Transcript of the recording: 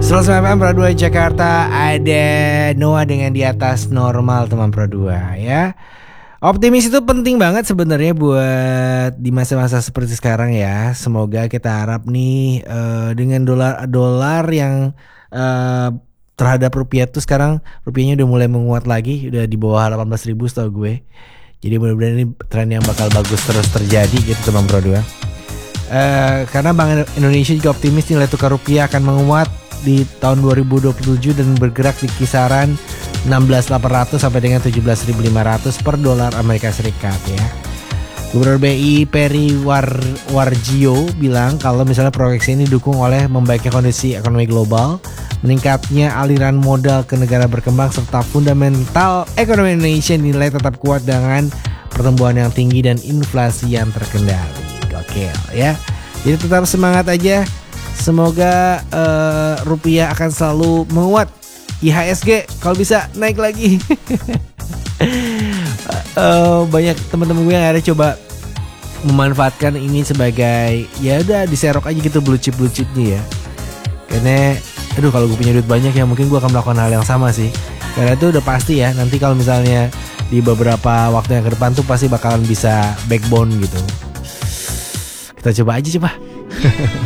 100 FM Pro 2 Jakarta, ada Noah dengan Di Atas Normal teman Pro 2 ya. Optimis itu penting banget sebenarnya buat di masa-masa seperti sekarang ya. Semoga kita harap nih dengan dolar yang terhadap rupiah tuh sekarang rupiahnya udah mulai menguat lagi, udah di bawah 18.000 setahu gue. Jadi mudah-mudahan ini tren yang bakal bagus terus terjadi gitu teman Pro 2. Karena Bank Indonesia juga optimis nilai tukar rupiah akan menguat di tahun 2027 dan bergerak di kisaran 16.800 sampai dengan 17.500 per dolar Amerika Serikat ya. Gubernur BI Peri Warjio bilang kalau misalnya proyeksi ini didukung oleh membaiknya kondisi ekonomi global, meningkatnya aliran modal ke negara berkembang serta fundamental ekonomi Indonesia nilai tetap kuat dengan pertumbuhan yang tinggi dan inflasi yang terkendali. Gokil ya. Jadi tetap semangat aja. Semoga rupiah akan selalu menguat. IHSG kalau bisa naik lagi. Banyak teman-teman gue yang akhirnya coba memanfaatkan ini sebagai ya udah diserok aja gitu blue chipnya ya. Karena aduh kalau gue punya duit banyak ya mungkin gue akan melakukan hal yang sama sih. Karena itu udah pasti ya nanti kalau misalnya di beberapa waktu yang ke depan tuh pasti bakalan bisa backbone gitu. Kita coba aja coba.